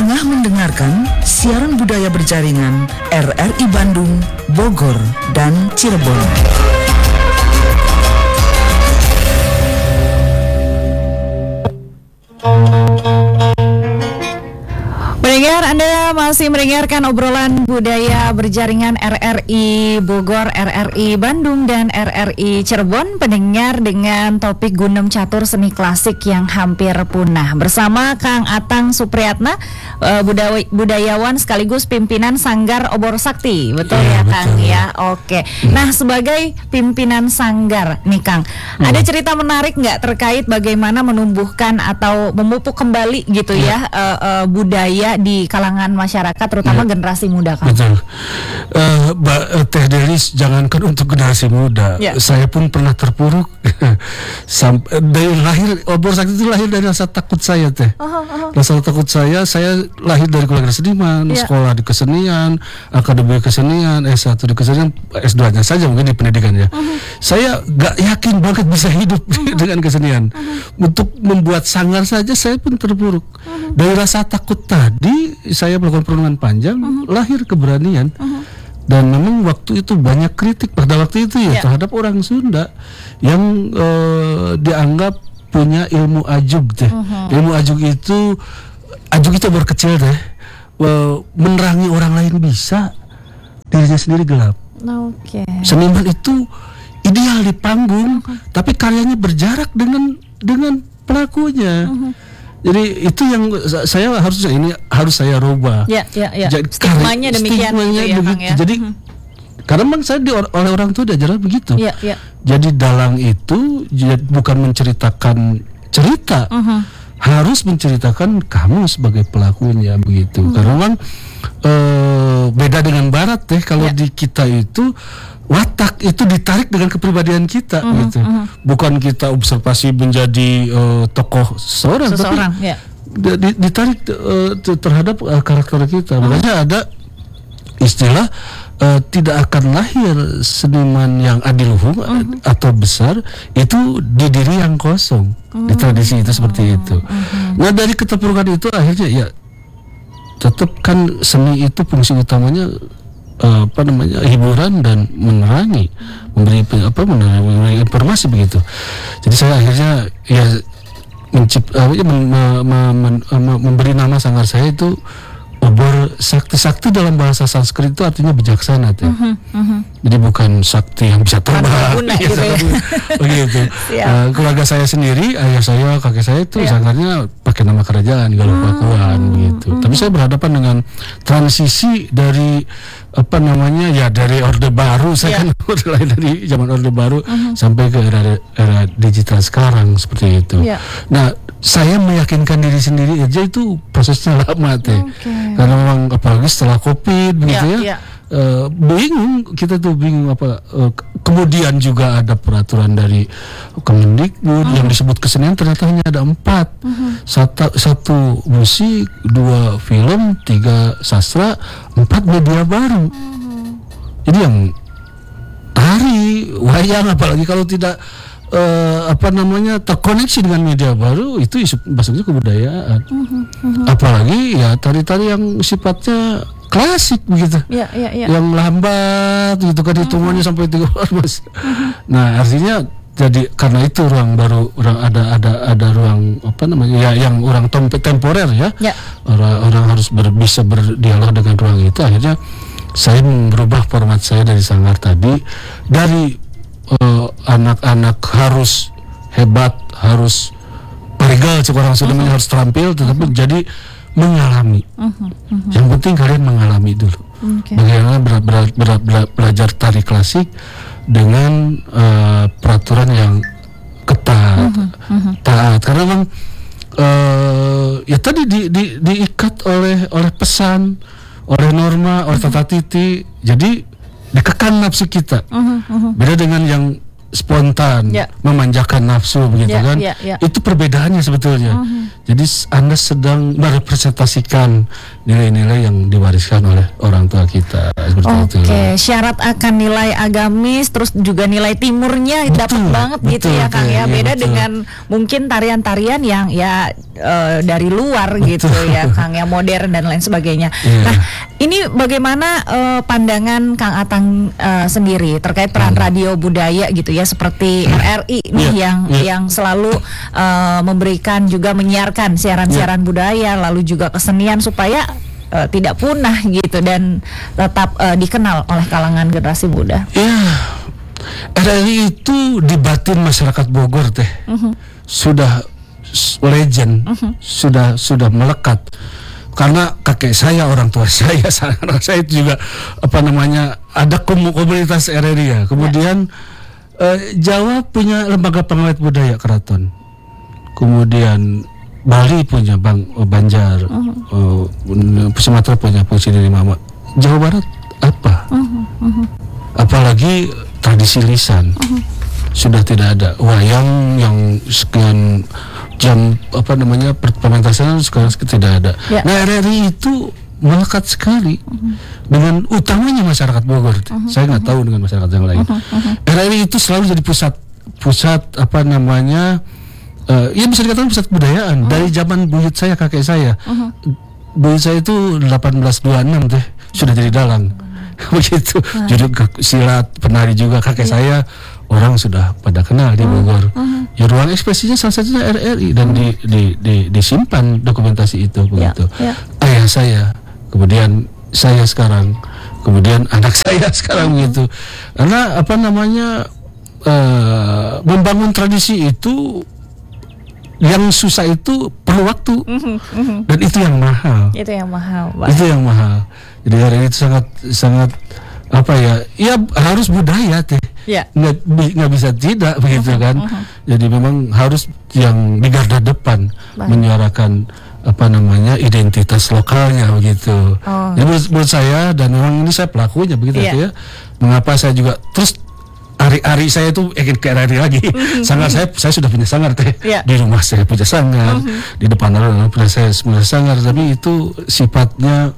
Tengah mendengarkan siaran budaya berjaringan RRI Bandung, Bogor, dan Cirebon. Pendengar, Anda masih mendengarkan obrolan budaya berjaringan RRI Bogor, RRI Bandung, dan RRI Cirebon. Pendengar, dengan topik Gunem Catur Seni Klasik yang hampir punah bersama Kang Atang Supriyatna, budayawan sekaligus pimpinan Sanggar Obor Sakti. Betul ya Kang? Betul. Ya, oke. Nah, sebagai pimpinan Sanggar nih Kang, ada cerita menarik nggak terkait bagaimana menumbuhkan atau memupuk kembali gitu ya budaya di kalangan masyarakat, terutama generasi muda Kang? Betul. Teh Delis, jangankan untuk generasi muda, saya pun pernah terpuruk. Dari lahir, Obor Sakti itu lahir dari rasa takut saya, Teh. Rasa takut saya lahir dari keluarga seniman, sekolah di kesenian, akademi kesenian, S1 di kesenian, S2-nya saja mungkin di pendidikan ya. Saya gak yakin banget bisa hidup dengan kesenian. Untuk membuat sanggar saja saya pun terpuruk. Dari rasa takut tadi, saya melakukan perenungan panjang, lahir keberanian. Dan memang waktu itu banyak kritik pada waktu itu terhadap orang Sunda yang dianggap punya ilmu ajug teh. Ilmu ajug itu obor kecil teh, menerangi orang lain bisa, dirinya sendiri gelap. Seniman itu ideal di panggung, tapi karyanya berjarak dengan pelakunya. Jadi itu yang harus saya rubah. Stigmanya demikian gitu ya, Kang, ya. Jadi karena memang saya oleh orang tua diajarkan begitu. Jadi dalang itu bukan menceritakan cerita, harus menceritakan kamu sebagai pelakunya begitu. Karena memang beda dengan Barat deh. Kalau di kita itu watak itu ditarik dengan kepribadian kita gitu. Bukan kita observasi menjadi tokoh seseorang, tapi ditarik terhadap karakter kita. Makanya ada istilah tidak akan lahir seniman yang adiluhung atau besar itu di diri yang kosong. Di tradisi itu seperti itu. Nah, dari keterpurukan itu akhirnya ya tetap kan seni itu fungsi utamanya hiburan dan menerangi, memberi informasi begitu. Jadi saya akhirnya memberi nama sanggar saya itu Obor Sakti. Sakti dalam bahasa Sanskrit itu artinya bijaksana teh. Jadi bukan sakti yang bisa terbang gitu ya. Begitu. Keluarga saya sendiri, ayah saya, kakek saya itu sanggarnya pakai nama kerajaan Galuh Pakuan begitu. Tapi saya berhadapan dengan transisi dari dari Orde Baru. Saya kan mulai dari zaman Orde Baru sampai ke era digital sekarang seperti itu. Nah, saya meyakinkan diri sendiri aja itu prosesnya lama teh. Karena memang apalagi setelah Covid begitu bingung, kita tuh bingung kemudian juga ada peraturan dari Kemendikbud yang disebut kesenian ternyata hanya ada 4. Satu musik, 2 film, 3 sastra, 4 media baru. Jadi yang tari, wayang, apalagi kalau tidak terkoneksi dengan media baru, itu masuknya kebudayaan. Apalagi tari-tari yang sifatnya klasik begitu, yang lambat gitu kan, hitungannya sampai 3 mas. Nah, artinya jadi karena itu ruang baru, ada ruang yang orang temporer ya. Orang harus bisa berdialog dengan ruang itu. Akhirnya saya merubah format saya dari sanggar tadi, dari anak-anak harus hebat, harus parigal, orang sudah harus terampil, tetapi jadi mengalami. Yang penting kalian mengalami dulu. Bagaimana belajar tari klasik dengan peraturan yang ketat, taat. Karena memang tadi diikat oleh pesan, oleh norma, oleh tata titi. Jadi dikekang nafsu kita. Beda dengan yang spontan, memanjakan nafsu begitu kan. Itu perbedaannya sebetulnya. Jadi Anda sedang merepresentasikan nilai-nilai yang diwariskan oleh orang tua kita. Oke, syarat akan nilai agamis, terus juga nilai timurnya dapat banget gitu ya Kang ya. Beda dengan mungkin tarian-tarian yang ya dari luar gitu ya Kang ya, modern dan lain sebagainya. Nah, ini bagaimana pandangan Kang Atang sendiri terkait peran radio budaya gitu ya, seperti RRI nih yang selalu memberikan juga menyiarkan siaran-siaran budaya, lalu juga kesenian supaya tidak punah gitu dan tetap dikenal oleh kalangan generasi muda. RRI itu di batin masyarakat Bogor teh sudah legend, sudah melekat. Karena kakek saya, orang tua saya, anak saya itu juga ada komunitas RRI ya. Kemudian Jawa punya lembaga pengawet budaya keraton. Kemudian Bali punya Banjar, Sumatera punya Fungsi Diri Mama. Jawa Barat apa? Apalagi tradisi lisan sudah tidak ada. Wayang yang sekian jam pementasan sekarang tidak ada. Nah, RRI itu melekat sekali dengan utamanya masyarakat Bogor. Saya nggak tahu dengan masyarakat yang lain. RRI itu selalu jadi pusat ya bisa dikatakan pusat kebudayaan dari zaman buyut saya, kakek saya. Buyut saya itu 1826 teh sudah jadi dalang. Begitu. Juduk silat, penari juga kakek saya, orang sudah pada kenal di Bogor. Ya ruang ekspresinya salah satunya RRI dan disimpan dokumentasi itu begitu. Ayah saya, kemudian saya sekarang, kemudian anak saya sekarang begitu. Karena membangun tradisi itu yang susah itu perlu waktu dan itu yang mahal. Itu yang mahal. Jadi hari ini itu sangat harus budaya teh. Nggak bisa tidak begitu kan. Jadi memang harus yang di garda depan menyuarakan identitas lokalnya begitu. Jadi menurut saya, dan memang ini saya pelakunya begitu ya. Mengapa saya juga terus hari-hari saya tuh ingin ke RRI lagi. Sanggar saya sudah punya sanggar teh. Di rumah saya punya sanggar, di depan rumah saya punya sanggar, tapi itu sifatnya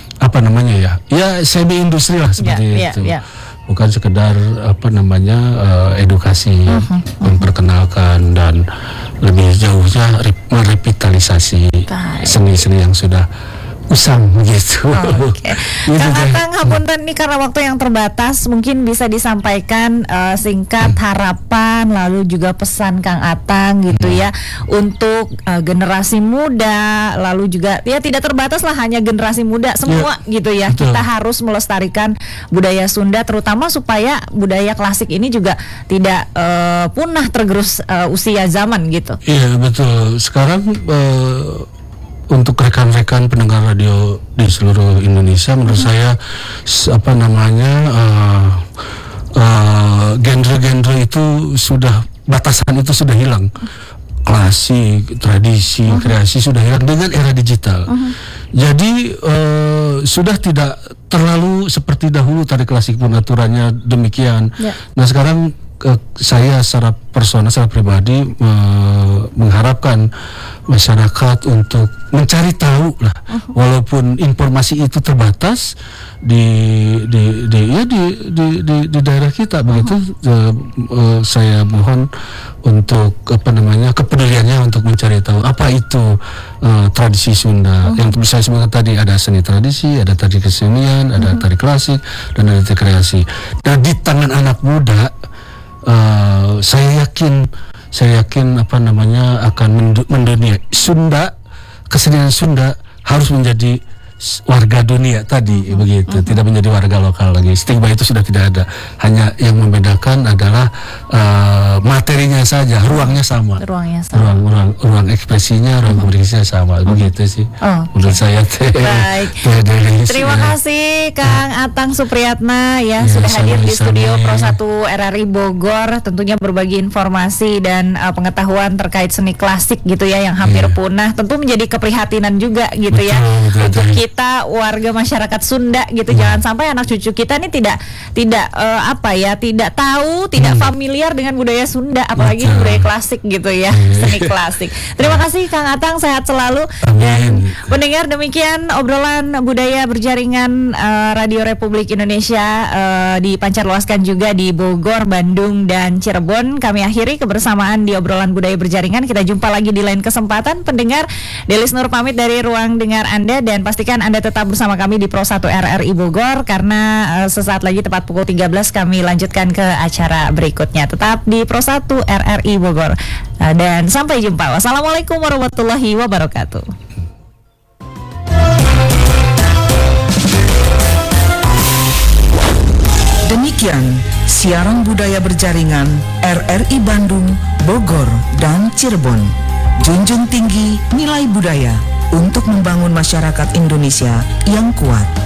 semi industri lah seperti itu. Bukan sekedar edukasi, memperkenalkan dan lebih jauhnya merevitalisasi seni-seni yang sudah usang begitu. Kang Atang, hapunten nih karena waktu yang terbatas, mungkin bisa disampaikan singkat harapan lalu juga pesan Kang Atang gitu ya untuk generasi muda, lalu juga ya tidak terbatas lah hanya generasi muda semua gitu ya. Kita harus melestarikan budaya Sunda terutama supaya budaya klasik ini juga tidak punah tergerus usia zaman gitu. Iya betul. Sekarang untuk rekan-rekan pendengar radio di seluruh Indonesia, menurut saya genre-genre itu batasan itu sudah hilang. Klasik, tradisi, kreasi sudah hilang dengan era digital. Jadi sudah tidak terlalu seperti dahulu tari klasik pun aturannya demikian. Nah sekarang saya secara personal, secara pribadi mengharapkan masyarakat untuk mencari tahu lah, walaupun informasi itu terbatas di daerah kita begitu. Saya mohon untuk kepeduliannya untuk mencari tahu apa itu tradisi Sunda. Yang bisa saya sebutkan tadi, ada seni tradisi, ada tari kesenian, ada tari klasik, dan ada tari kreasi. Dan di tangan anak muda, saya yakin akan mendunia. Kesenian Sunda harus menjadi warga dunia tadi begitu, tidak menjadi warga lokal lagi. Stigma itu sudah tidak ada. Hanya yang membedakan adalah materinya saja, ruangnya sama. Ruang ekspresinya, ruang komunikasinya sama. Begitu sih. Menurut saya. Baik. Terima kasih Kang Atang Supriyatna sudah hadir di studio Pro 1 RRI Bogor, tentunya berbagi informasi dan pengetahuan terkait seni klasik gitu ya yang hampir punah. Tentu menjadi keprihatinan juga gitu betul. Untuk kita kita warga masyarakat Sunda gitu. Jangan sampai anak cucu kita nih tidak tahu, tidak familiar dengan budaya Sunda, apalagi budaya klasik gitu ya, seni klasik. Terima kasih Kang Atang, sehat selalu. Dan pendengar, demikian obrolan budaya berjaringan Radio Republik Indonesia dipancarluaskan juga di Bogor, Bandung, dan Cirebon. Kami akhiri kebersamaan di obrolan budaya berjaringan. Kita jumpa lagi di lain kesempatan. Pendengar, Delis Nur pamit dari ruang dengar Anda, dan pastikan Anda tetap bersama kami di Pro 1 RRI Bogor, karena sesaat lagi tepat pukul 13 kami lanjutkan ke acara berikutnya. Tetap di Pro 1 RRI Bogor, dan sampai jumpa. Wassalamualaikum warahmatullahi wabarakatuh. Demikian siaran budaya berjaringan RRI Bandung, Bogor, dan Cirebon. Junjung tinggi nilai budaya untuk membangun masyarakat Indonesia yang kuat.